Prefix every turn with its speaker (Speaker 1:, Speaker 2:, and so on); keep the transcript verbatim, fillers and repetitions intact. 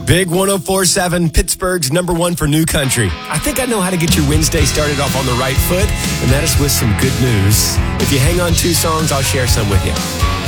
Speaker 1: Big one oh four point seven, Pittsburgh's number one for new country. I think I know how to get your Wednesday started off on the right foot, and that is with some good news. If you hang on two songs, I'll share some with you.